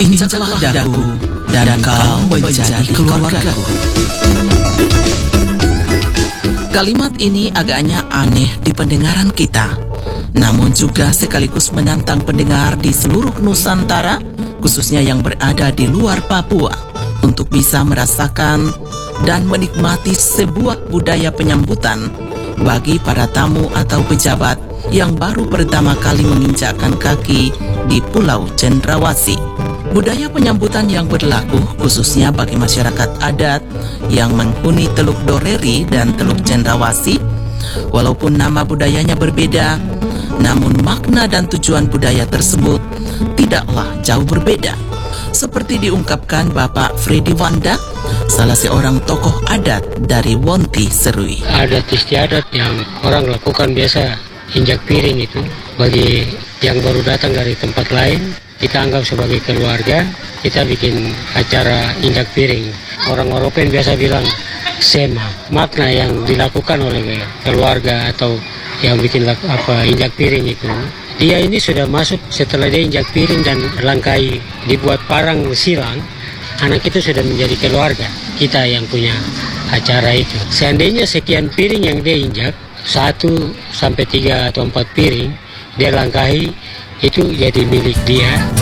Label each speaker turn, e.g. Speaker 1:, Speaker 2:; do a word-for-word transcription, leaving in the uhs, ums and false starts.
Speaker 1: Injaklah daku dan kau menjadi keluargaku. Kalimat ini agaknya aneh di pendengaran kita, namun juga sekaligus menantang pendengar di seluruh Nusantara, khususnya yang berada di luar Papua, untuk bisa merasakan dan menikmati sebuah budaya penyambutan bagi para tamu atau pejabat yang baru pertama kali menginjakkan kaki di Pulau Cendrawasih. Budaya penyambutan yang berlaku khususnya bagi masyarakat adat yang menghuni Teluk Doreri dan Teluk Cendrawasih, walaupun nama budayanya berbeda, namun makna dan tujuan budaya tersebut tidaklah jauh berbeda. Seperti diungkapkan Bapak Freddy Wanda, salah seorang tokoh adat dari Wonti Serui.
Speaker 2: Adat istiadat yang orang lakukan biasa injak piring itu, bagi yang baru datang dari tempat lain, kita anggap sebagai keluarga, kita bikin acara injak piring. Orang European biasa bilang sema, makna yang dilakukan oleh keluarga atau yang bikin apa injak piring itu. Dia ini sudah masuk setelah dia injak piring dan langkai dibuat parang silang, anak itu sudah menjadi keluarga kita yang punya acara itu. Seandainya sekian piring yang dia injak, satu sampai tiga atau empat piring dia langkahi, itu jadi milik dia.